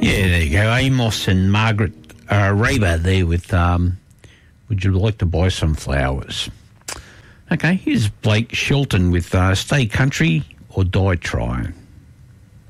Yeah, there you go. Amos and Margaret Reba there with Would You Like to Buy Some Flowers? Okay, here's Blake Shelton with Stay Country or Die Trying.